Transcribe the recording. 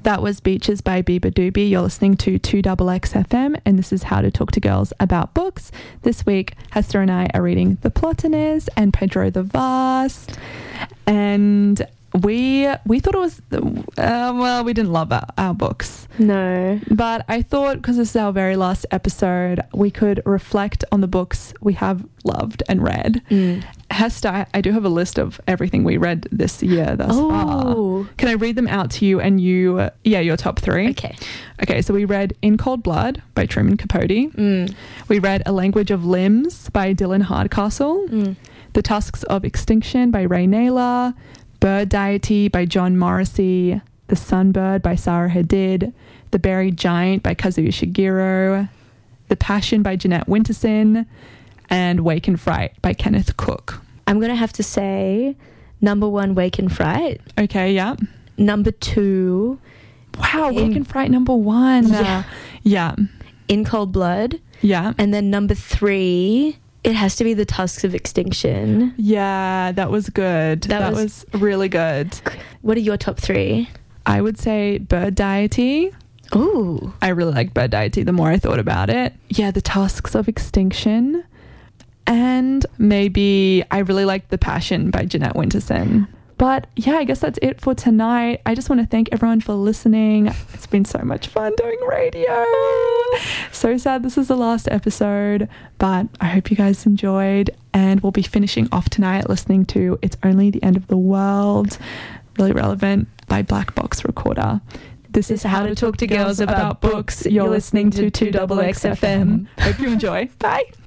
That was Beaches by Biba Doobie. You're listening to 2XXFM, and this is How to Talk to Girls About Books. This week, Hester and I are reading The Plotinus and Pedro the Vast. And we thought it was, well, we didn't love our books. No. But I thought, because this is our very last episode, we could reflect on the books we have loved and read. Hester, I do have a list of everything we read this year thus far. Can I read them out to you and you, your top three? Okay, so we read In Cold Blood by Truman Capote. We read A Language of Limbs by Dylan Hardcastle. The Tusks of Extinction by Ray Naylor. Bird Deity by John Morrissey, The Sunbird by Sarah Hadid, The Buried Giant by Kazuo Shigeru, The Passion by Jeanette Winterson, and Wake and Fright by Kenneth Cook. I'm going to have to say number 1, Wake and Fright. Okay, yeah. Number 2... Wow, Wake and Fright number 1. Yeah. In Cold Blood. Yeah. And then number 3... It has to be The Tusks of Extinction. Yeah, that was good. That was really good. What are your top 3? I would say Bird Deity. Ooh. I really like Bird Deity the more I thought about it. Yeah, The Tusks of Extinction. And maybe I really like The Passion by Jeanette Winterson. But yeah, I guess that's it for tonight. I just want to thank everyone for listening. It's been so much fun doing radio. So sad this is the last episode, but I hope you guys enjoyed. And we'll be finishing off tonight listening to It's Only the End of the World, really relevant, by Black Box Recorder. This is How to Talk to Girls About Books. You're listening to 2XXFM. Hope you enjoy. Bye.